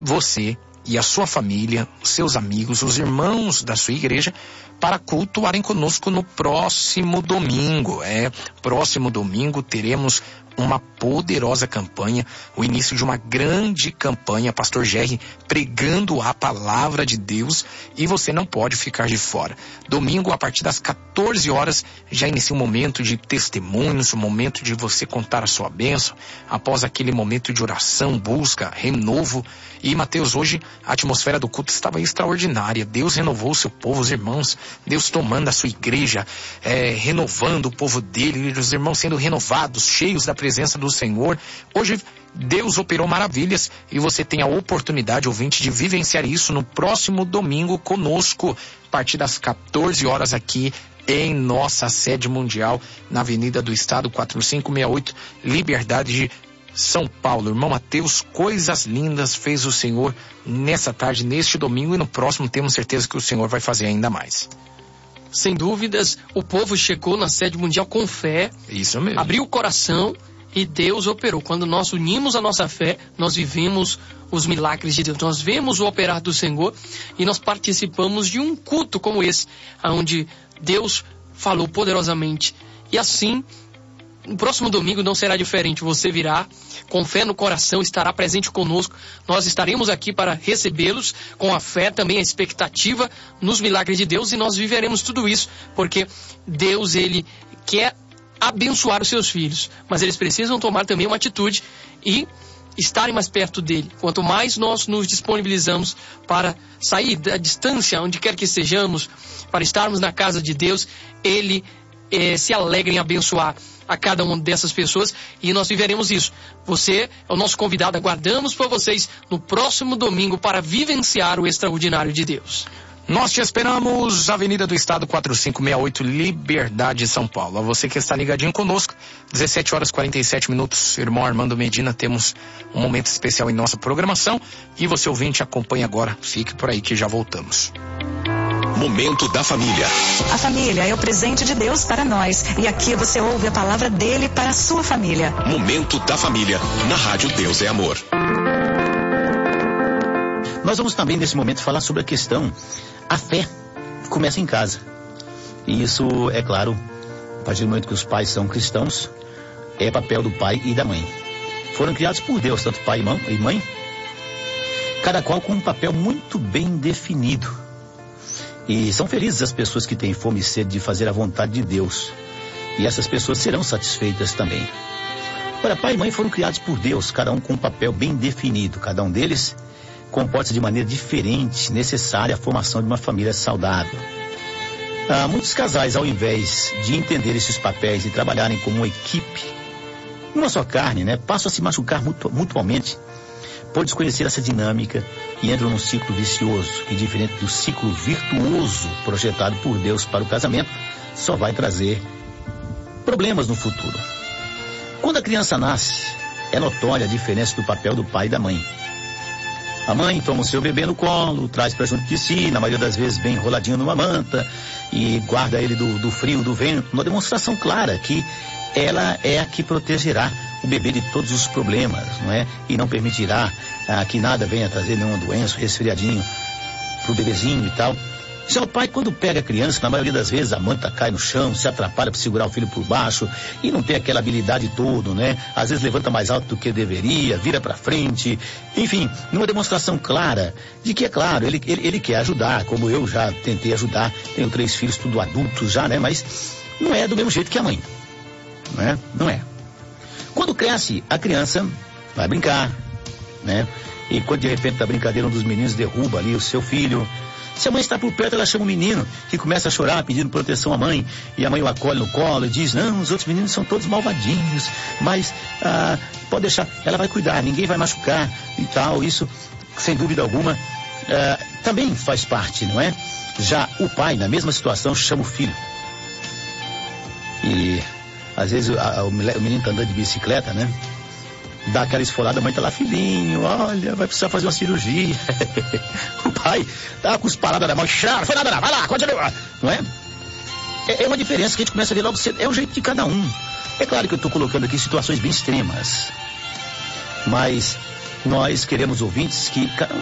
você e a sua família, os seus amigos, os irmãos da sua igreja, para cultuarem conosco no próximo domingo. Próximo domingo teremos uma poderosa campanha, o início de uma grande campanha, Pastor Jerry pregando a palavra de Deus, e você não pode ficar de fora. Domingo, a partir das 14 horas, já inicia um momento de testemunhos, um momento de você contar a sua bênção, após aquele momento de oração, busca, renovo. E Mateus, hoje a atmosfera do culto estava extraordinária. Deus renovou o seu povo, os irmãos, Deus tomando a sua igreja, renovando o povo dele, os irmãos sendo renovados, cheios da presença do Senhor. Hoje Deus operou maravilhas e você tem a oportunidade, ouvinte, de vivenciar isso no próximo domingo conosco, a partir das 14 horas aqui em nossa sede mundial, na Avenida do Estado 4568, Liberdade de São Paulo. Irmão Mateus, coisas lindas fez o Senhor nessa tarde, neste domingo, e no próximo temos certeza que o Senhor vai fazer ainda mais. Sem dúvidas, o povo chegou na sede mundial com fé. Isso mesmo. Abriu o coração e Deus operou. Quando nós unimos a nossa fé, nós vivemos os milagres de Deus. Nós vemos o operar do Senhor e nós participamos de um culto como esse, onde Deus falou poderosamente. E assim, no próximo domingo não será diferente. Você virá com fé no coração, estará presente conosco. Nós estaremos aqui para recebê-los com a fé, também a expectativa nos milagres de Deus, e nós viveremos tudo isso, porque Deus, Ele quer abençoar os seus filhos, mas eles precisam tomar também uma atitude e estarem mais perto dele. Quanto mais nós nos disponibilizamos para sair da distância, onde quer que estejamos, para estarmos na casa de Deus, Ele se alegra em abençoar a cada uma dessas pessoas, e nós viveremos isso. Você é o nosso convidado, aguardamos por vocês no próximo domingo para vivenciar o extraordinário de Deus. Nós te esperamos, Avenida do Estado 4568, Liberdade, São Paulo. A você que está ligadinho conosco, 17 horas 47 minutos, irmão Armando Medina, temos um momento especial em nossa programação, e você ouvinte acompanha agora, fique por aí que já voltamos. Momento da família. A família é o presente de Deus para nós, e aqui você ouve a palavra dele para a sua família. Momento da família, na Rádio Deus é Amor. Nós vamos também nesse momento falar sobre a questão, a fé começa em casa. E isso, é claro, a partir do momento que os pais são cristãos, é papel do pai e da mãe. Foram criados por Deus, tanto pai e mãe, cada qual com um papel muito bem definido. E são felizes as pessoas que têm fome e sede de fazer a vontade de Deus. E essas pessoas serão satisfeitas também. Ora, pai e mãe foram criados por Deus, cada um com um papel bem definido. Cada um deles comporta-se de maneira diferente, necessária a formação de uma família saudável. Muitos casais, ao invés de entender esses papéis e trabalharem como uma equipe, uma só carne, passam a se machucar mutuamente por desconhecer essa dinâmica e entram num ciclo vicioso, que, diferente do ciclo virtuoso projetado por Deus para o casamento, só vai trazer problemas no futuro. Quando a criança nasce, é notória a diferença do papel do pai e da mãe. A mãe toma o seu bebê no colo, traz para junto de si, na maioria das vezes bem enroladinho numa manta, e guarda ele do frio, do vento, uma demonstração clara que ela é a que protegerá o bebê de todos os problemas, não é? E não permitirá que nada venha trazer nenhuma doença, resfriadinho pro bebezinho e tal. Já o pai, quando pega a criança, na maioria das vezes a manta cai no chão, se atrapalha para segurar o filho por baixo e não tem aquela habilidade toda, né? Às vezes levanta mais alto do que deveria, vira para frente. Enfim, numa demonstração clara de que, é claro, ele quer ajudar, como eu já tentei ajudar. Tenho 3 filhos, tudo adultos já, né? Mas não é do mesmo jeito que a mãe, né? Não é. Quando cresce, a criança vai brincar, né? E quando de repente da brincadeira um dos meninos derruba ali o seu filho, se a mãe está por perto, ela chama o menino, que começa a chorar pedindo proteção à mãe, e a mãe o acolhe no colo e diz: não, os outros meninos são todos malvadinhos, mas pode deixar, ela vai cuidar, ninguém vai machucar e tal. Isso, sem dúvida alguma, também faz parte, não é? Já o pai, na mesma situação, chama o filho. E às vezes o menino está andando de bicicleta, né? Dá aquela esfolada, a mãe tá lá: filhinho, olha, vai precisar fazer uma cirurgia. O pai tá com os paradas na mão, não foi nada não, vai lá, continua. Não é? É uma diferença que a gente começa a ver logo cedo, é o jeito de cada um. É claro que eu tô colocando aqui situações bem extremas, mas Nós queremos ouvintes que